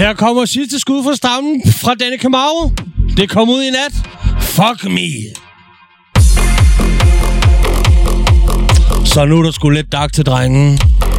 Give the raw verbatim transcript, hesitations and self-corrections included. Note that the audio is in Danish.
Her kommer sidste skud fra stammen fra Danny Kamau. Det kom ud i nat. Fuck me. Så nu er der sgu lidt dag til drengen.